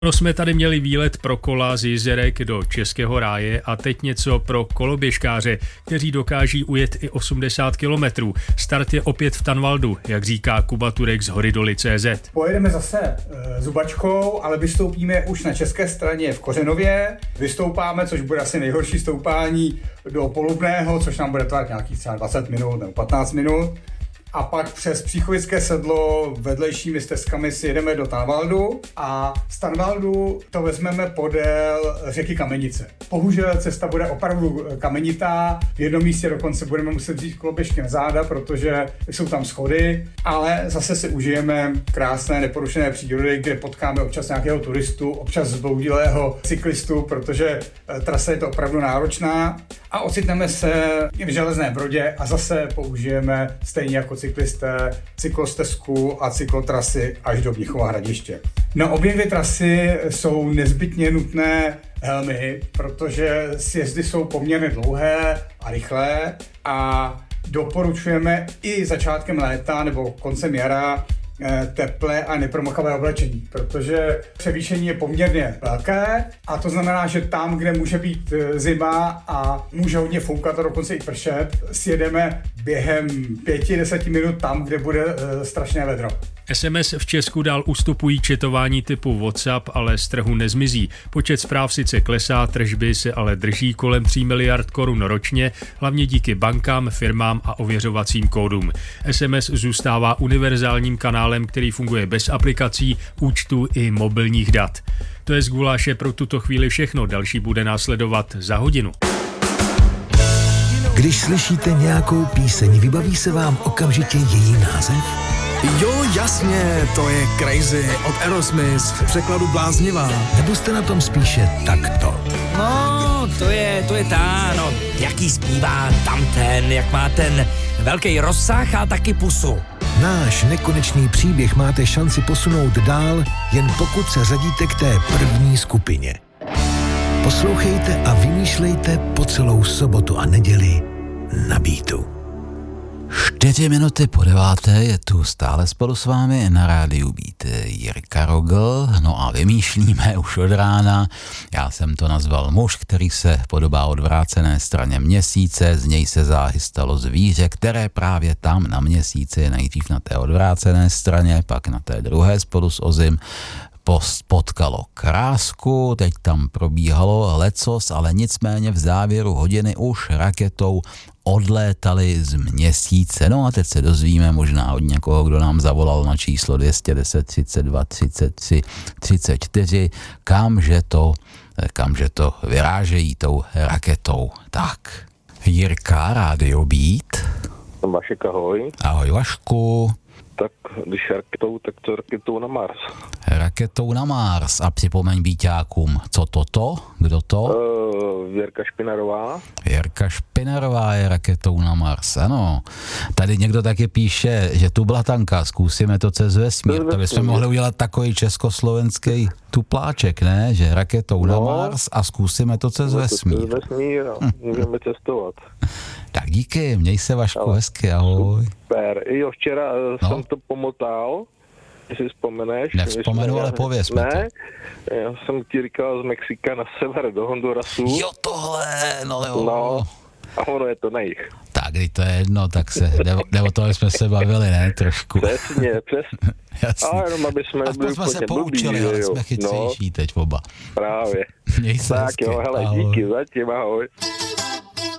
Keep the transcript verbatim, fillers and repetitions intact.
No, jsme tady měli výlet pro kola z Jizerek do Českého ráje a teď něco pro koloběžkáře, kteří dokáží ujet i osmdesát kilometrů. Start je opět v Tanvaldu, jak říká Kuba Turek z Horydoly tečka cé zet. Pojedeme zase e, zubačkou, ale vystoupíme už na české straně v Kořenově. Vystoupáme, což bude asi nejhorší stoupání, do Polubného, což nám bude trvat nějakých třeba dvacet minut nebo patnáct minut. A pak přes Příchovické sedlo vedlejšími stezkami si jedeme do Tanvaldu a z Tanvaldu to vezmeme podél řeky Kamenice. Bohužel cesta bude opravdu kamenitá, v jednom místě dokonce budeme muset vzít koloběžky na záda, protože jsou tam schody, ale zase si užijeme krásné neporušené přírody, kde potkáme občas nějakého turistu, občas zbloudilého cyklistu, protože trasa je to opravdu náročná a ocitneme se v Železné Brodě a zase použijeme stejně jako cyklisté cyklostezku a cyklotrasy až do Mnichova Hradiště. Na obě dvě trasy jsou nezbytně nutné helmy, protože sjezdy jsou poměrně dlouhé a rychlé a doporučujeme i začátkem léta nebo koncem jara teplé a nepromakavé oblečení, protože převýšení je poměrně velké a to znamená, že tam, kde může být zima a může hodně foukat a dokonce i pršet, sjedeme během pěti, deseti minut tam, kde bude strašné vedro. es em es v Česku dál ustupují četování typu WhatsApp, ale z trhu nezmizí. Počet zpráv sice klesá, tržby se ale drží kolem tří miliard korun ročně, hlavně díky bankám, firmám a ověřovacím kódům. es em es zůstává univerzálním kanálem, který funguje bez aplikací, účtů i mobilních dat. To je z Guláše pro tuto chvíli všechno, další bude následovat za hodinu. Když slyšíte nějakou píseň, vybaví se vám okamžitě její název? Jo, jasně, to je Crazy od Aerosmith, v překladu bláznivá. Nebo jste na tom spíše takto? No, to je, to je ta, no, jaký zpívá tamten, jak má ten velký rozsah a taky pusu. Náš nekonečný příběh máte šanci posunout dál, jen pokud se řadíte k té první skupině. Poslouchejte a vymýšlejte po celou sobotu a neděli na Beatu. Čtyři minuty po deváté je tu stále spolu s vámi na rádiu Beat Jirka Rogl, no a vymýšlíme už od rána. Já jsem to nazval muž, který se podobá odvrácené straně měsíce, z něj se záhy stalo zvíře, které právě tam na měsíci, nejdřív na té odvrácené straně, pak na té druhé spolu s Ozym, potkalo krásku, teď tam probíhalo lecos, ale nicméně v závěru hodiny už raketou odlétali z měsíce. No a teď se dozvíme možná od někoho, kdo nám zavolal na číslo dvě stě deset, třicet dva, třicet tři, třicet čtyři, kamže to, kamže to vyrážejí tou raketou. Tak, Jirka, Rádio Beat. Vašek, ahoj. Ahoj, Vašku. Tak když raketou, tak to raketou na Mars. Raketou na Mars. A připomeň býťákům, co toto? Kdo to? Uh, Věrka Špinarová. Věrka Špinarová je raketou na Mars, ano. Tady někdo taky píše, že tu blatanka, zkusíme to cez vesmír. To bychom mohli udělat takový československý tupláček, ne? Že raketou no, na Mars a zkusíme to cez vesmír. Cez vesmír a můžeme cestovat. Tak díky, měj se, Vašku, no, hezky, ahoj. Super. Jo, včera no. jsem to pomotal, jestli vzpomeneš. Nevzpomenu, ale pověz mi Ne, to. Já jsem ti říkal z Mexika na sever do Hondurasu. Jo, tohle, no jo. No, a ono je to na jich. Tak, když to je jedno, tak se, jde o toho jsme se bavili, ne, trošku. Přesně, přesně. Jasně. Ale jenom, aby jsme nebyli jsme se poučili, blbý, ale jsme chytřejší no, teď oba. Právě. Měj se tak hezky, jo, hele, ahoj. Díky zatím, ahoj.